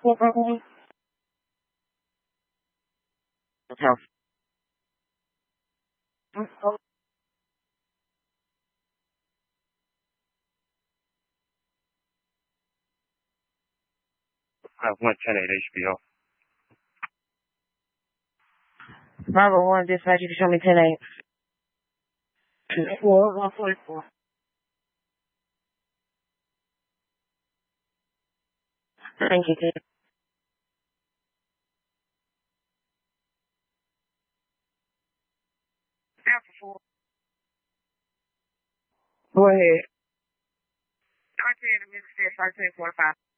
I want 10-8 HBO. 501, dispatch, you can show me 10-8. 144. Thank you, kid. Go ahead. 13 to Mississippi, 1345.